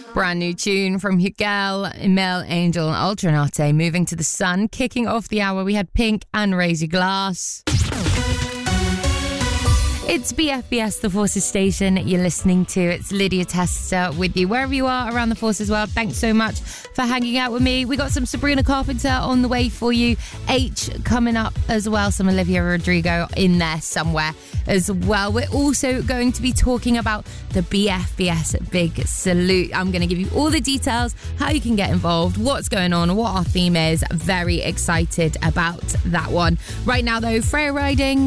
Brand new tune from Hugel, Mel Angel and Ultranate. Moving to the sun. Kicking off the hour, we had Pink and Raise Your Glass. It's BFBS, the Forces station you're listening to. It's Lydia Tester with you wherever you are around the Forces world. Thanks so much for hanging out with me. We got some Sabrina Carpenter on the way for you. H coming up as well. Some Olivia Rodrigo in there somewhere as well. We're also going to be talking about the BFBS Big Salute. I'm going to give you all the details, how you can get involved, what's going on, what our theme is. Very excited about that one. Right now though, Freya Riding.